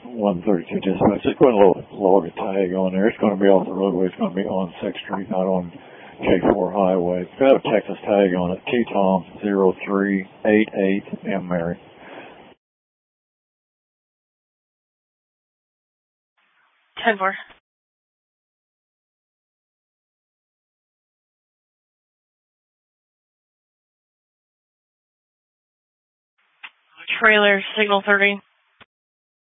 132 dispatch. Just put a log a tag on there. It's going to be off the roadway. It's going to be on 6th Street, not on K4 Highway. It's got a Texas tag on it. T-Tom 0388 M. Mary. Ten-4. Trailer, signal 30.